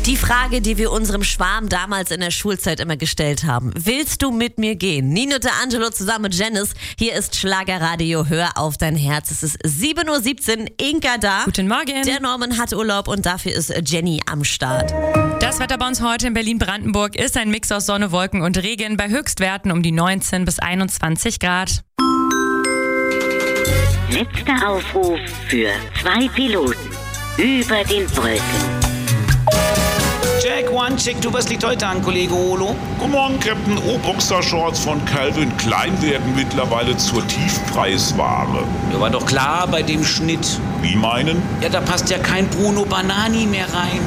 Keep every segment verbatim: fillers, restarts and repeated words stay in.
Die Frage, die wir unserem Schwarm damals in der Schulzeit immer gestellt haben. Willst du mit mir gehen? Nino D'Angelo zusammen mit Janice. Hier ist Schlagerradio. Hör auf dein Herz. Es ist sieben Uhr siebzehn. Inka da. Guten Morgen. Der Norman hat Urlaub und dafür ist Jenny am Start. Das Wetter bei uns heute in Berlin-Brandenburg ist ein Mix aus Sonne, Wolken und Regen bei Höchstwerten um die neunzehn bis einundzwanzig Grad. Letzter Aufruf für zwei Piloten über den Wolken. Jack, One, Check, du, was liegt heute an, Kollege Olo? Guten Morgen, Captain. Oh, Boxershorts von Calvin Klein werden mittlerweile zur Tiefpreisware. Ja, war doch klar bei dem Schnitt. Wie meinen? Ja, da passt ja kein Bruno Banani mehr rein.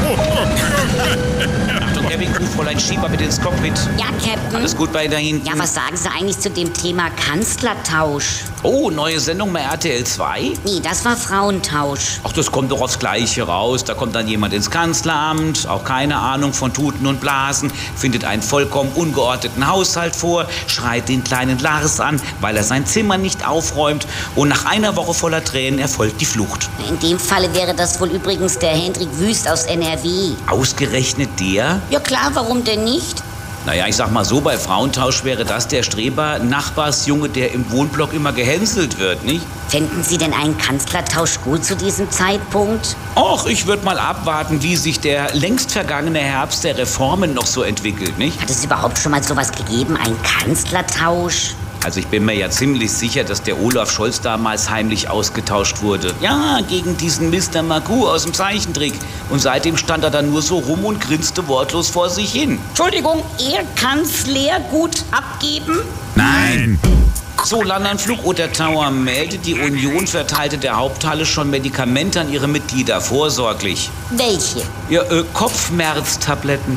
Achtung, Kevin, ruf Fräulein Schieber bitte ins Cockpit. Ja, Captain. Alles gut bei da hinten? Ja, was sagen Sie eigentlich zu dem Thema Kanzlertausch? Oh, neue Sendung bei R T L zwei? Nee, das war Frauentausch. Ach, das kommt doch aufs Gleiche raus. Da kommt dann jemand ins Kanzleramt, auch keine Ahnung von Tuten und Blasen, findet einen vollkommen ungeordneten Haushalt vor, schreit den kleinen Lars an, weil er sein Zimmer nicht aufräumt, und nach einer Woche voller Tränen erfolgt die Flucht. In dem Falle wäre das wohl übrigens der Hendrik Wüst aus N R W. Ausgerechnet der? Ja klar, warum denn nicht? Naja, ich sag mal so, bei Frauentausch wäre das der Streber Nachbarsjunge, der im Wohnblock immer gehänselt wird, nicht? Fänden Sie denn einen Kanzlertausch gut zu diesem Zeitpunkt? Och, ich würde mal abwarten, wie sich der längst vergangene Herbst der Reformen noch so entwickelt, nicht? Hat es überhaupt schon mal sowas gegeben, einen Kanzlertausch? Also ich bin mir ja ziemlich sicher, dass der Olaf Scholz damals heimlich ausgetauscht wurde. Ja, gegen diesen Mister Magoo aus dem Zeichentrick. Und seitdem stand er dann nur so rum und grinste wortlos vor sich hin. Entschuldigung, er kann's Leergut abgeben? Nein! So, Landanflug oder Tower meldet, die Union verteilte der Haupthalle schon Medikamente an ihre Mitglieder, vorsorglich. Welche? Ja, äh, Kopfschmerztabletten.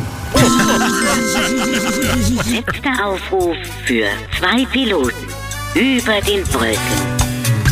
Letzter Aufruf für zwei Piloten über den Wolken.